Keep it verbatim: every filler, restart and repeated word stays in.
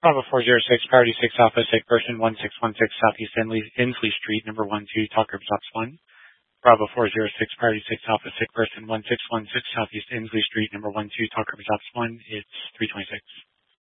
Bravo four zero six, priority six Alpha, sick person one six one six Southeast Inslee, Inslee Street, number one two, Talker Stops one. Bravo four zero six, priority six Alpha, sick person one six one six Southeast Inslee Street, number one two, Talker Stops one. It's three twenty-six.